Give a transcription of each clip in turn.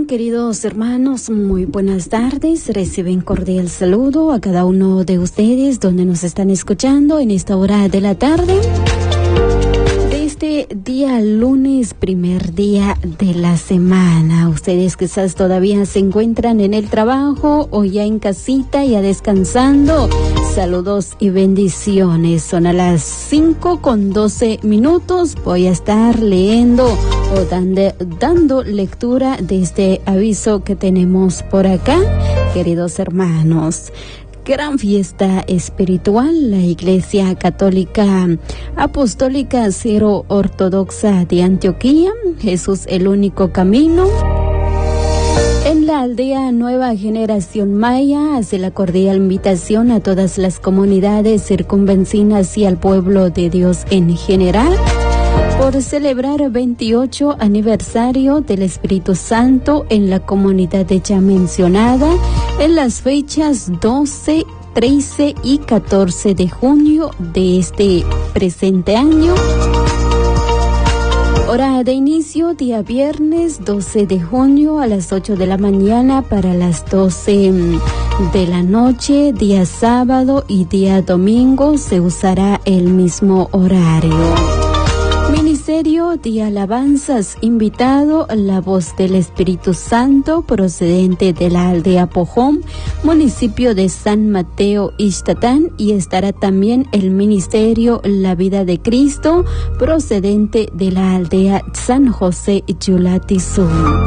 queridos hermanos, muy buenas tardes. Reciben cordial saludo a cada uno de ustedes donde nos están escuchando en esta hora de la tarde. De este día lunes, primer día de la semana. Ustedes quizás todavía se encuentran en el trabajo o ya en casita, ya descansando. Saludos y bendiciones. Son a las 5:12. Voy a estar leyendo o dando lectura de este aviso que tenemos por acá, queridos hermanos. Gran fiesta espiritual, la Iglesia Católica Apostólica Cero Ortodoxa de Antioquía, Jesús el único camino. En la aldea Nueva Generación Maya hace la cordial invitación a todas las comunidades circunvecinas y al pueblo de Dios en general por celebrar 28 aniversario del Espíritu Santo en la comunidad ya mencionada en las fechas 12, 13 y 14 de junio de este presente año. Hora de inicio, día viernes 12 de junio a las 8 de la mañana para las 12 de la noche, día sábado y día domingo se usará el mismo horario. Ministerio de alabanzas, invitado la voz del Espíritu Santo procedente de la aldea Pojón, municipio de San Mateo Ixtatán, y estará también el ministerio La Vida de Cristo procedente de la aldea San José Yulatizú.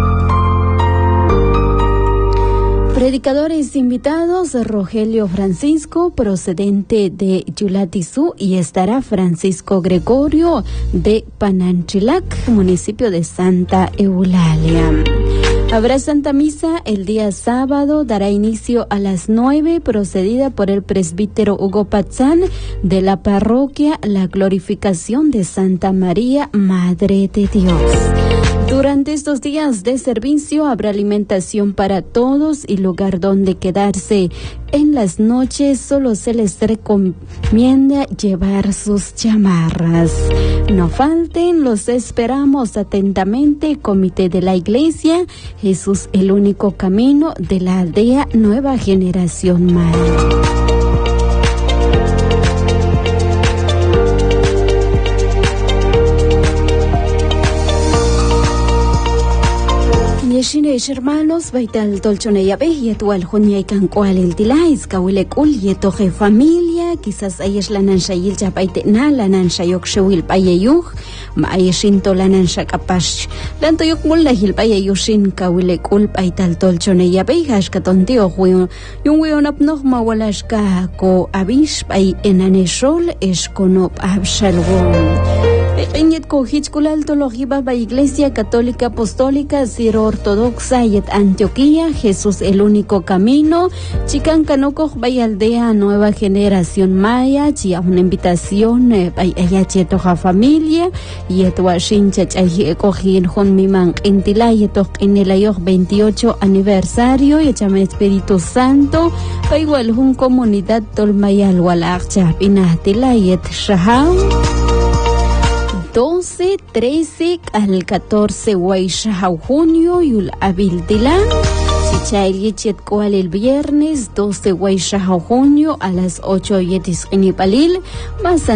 Predicadores invitados, Rogelio Francisco, procedente de Yulatizú, y estará Francisco Gregorio de Pananchilac, municipio de Santa Eulalia. Habrá Santa Misa el día sábado, dará inicio a las 9, procedida por el presbítero Hugo Patzán de la parroquia La Glorificación de Santa María, Madre de Dios. Durante estos días de servicio habrá alimentación para todos y lugar donde quedarse. En las noches solo se les recomienda llevar sus chamarras. No falten, los esperamos atentamente. Comité de la Iglesia, Jesús el único camino, de la aldea Nueva Generación Maya. Yeshines hermanos, baital tolchoneyabe yetual junyaikan cual el tilais kawilekul yetoje familia, quizás ayes lanan shayil chapaite na lanan shayok shewil payayuj, maayeshinto lanan shakapash. Lanto yok mulahil payayushin kawilekul baital tolchoneyabe hashkatontio yung wionapnog mawalashka ko abish pay enaneshol eskonop abshalwon. Enyet ko hichkulal tologiba ba Iglesia Católica Apostólica Cero Ortodoxa yet Antioquía, Jesús el único camino. Chican canocoj bay aldea Nueva Generación Maya, chia una invitación bay ella chetoja familia yet washin chachaji cogin hon mimang intila yetok en el ayo 28 aniversario y echame Espíritu Santo bay igual un comunidad tolmayal walakcha pinatila yet shaham 12, 13 al 14 Huayshahau junio yul abildila. Chichaylichet cual el viernes 12 Huayshahau junio a las 8 yetis en Ipalil. Más